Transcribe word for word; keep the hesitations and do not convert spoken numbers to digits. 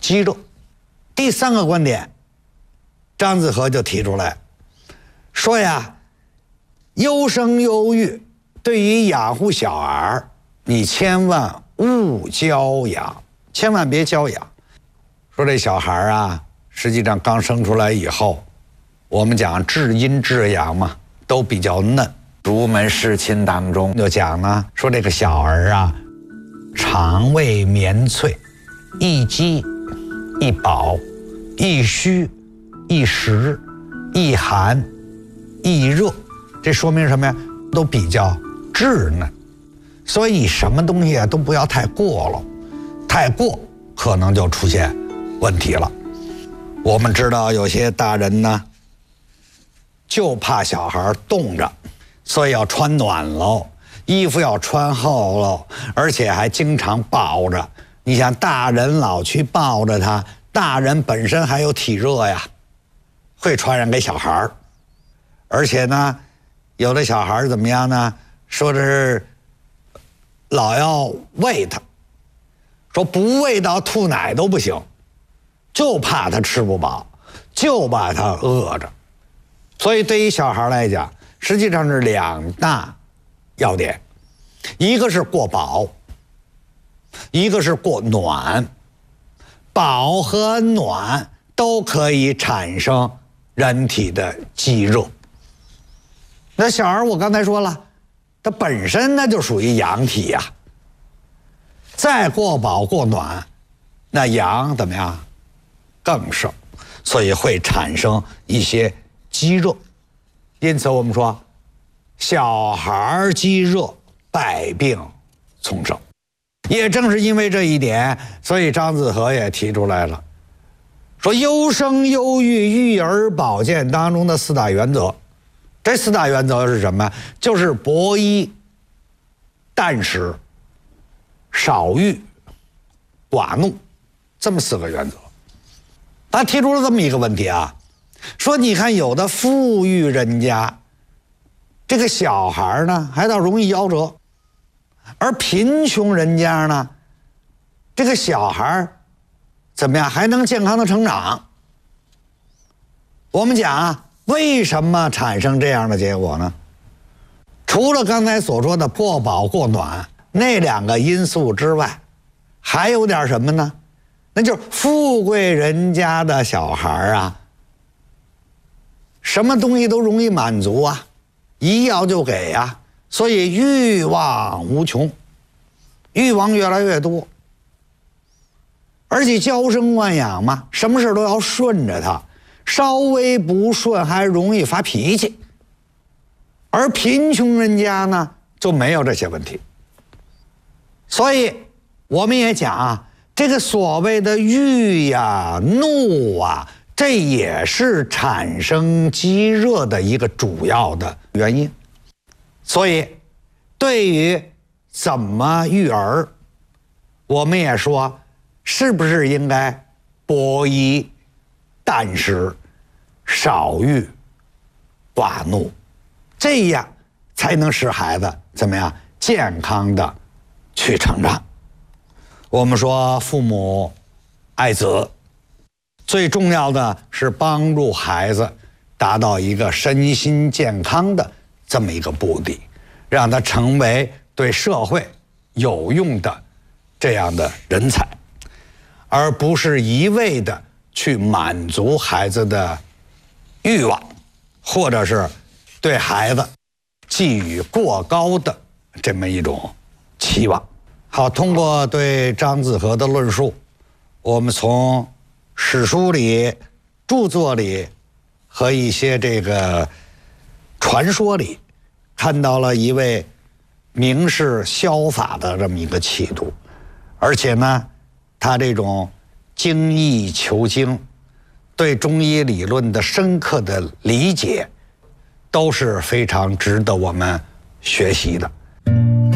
积热。第三个观点，张子和就提出来说呀，优生优育对于养护小儿，你千万勿娇养，千万别娇养。说这小孩啊，实际上刚生出来以后，我们讲至阴至阳嘛，都比较嫩。儒门侍亲当中就讲呢，说这个小儿啊，肠胃绵脆，易饥易饱，易虚易实，易寒易热，这说明什么呀？都比较稚嫩。所以什么东西啊都不要太过了，太过可能就出现问题了。我们知道有些大人呢，就怕小孩冻着，所以要穿暖喽，衣服要穿厚喽，而且还经常抱着。你想大人老去抱着他，大人本身还有体热呀，会传染给小孩。而且呢，有的小孩怎么样呢？说的是老要喂他，说不喂到吐奶都不行，就怕他吃不饱，就怕他饿着。所以对于小孩来讲，实际上是两大要点，一个是过饱，一个是过暖。饱和暖都可以产生人体的积热。那小孩我刚才说了，它本身那就属于阳体呀、啊，再过饱过暖，那阳怎么样更盛，所以会产生一些积热。因此我们说，小孩积热，百病丛生。也正是因为这一点，所以张子和也提出来了，说优生优育育儿保健当中的四大原则。这四大原则是什么？就是薄衣淡食、少欲、寡怒，这么四个原则。他提出了这么一个问题啊，说你看有的富裕人家，这个小孩呢还倒容易夭折，而贫穷人家呢，这个小孩怎么样还能健康的成长。我们讲啊，为什么产生这样的结果呢？除了刚才所说的过饱过暖那两个因素之外，还有点什么呢？那就是富贵人家的小孩啊，什么东西都容易满足啊，一要就给啊，所以欲望无穷，欲望越来越多，而且娇生惯养嘛，什么事都要顺着他，稍微不顺还容易发脾气。而贫穷人家呢就没有这些问题。所以我们也讲啊，这个所谓的欲呀、怒啊，这也是产生积热的一个主要的原因。所以对于怎么育儿，我们也说是不是应该薄衣淡食、少欲寡怒，这样才能使孩子怎么样健康的去成长。我们说父母爱子，最重要的是帮助孩子达到一个身心健康的这么一个目的，让他成为对社会有用的这样的人才，而不是一味的去满足孩子的欲望，或者是对孩子寄予过高的这么一种期望。好，通过对张子和的论述，我们从史书里、著作里和一些这个传说里，看到了一位明士潇洒的这么一个气度，而且呢，他这种精益求精，对中医理论的深刻的理解，都是非常值得我们学习的。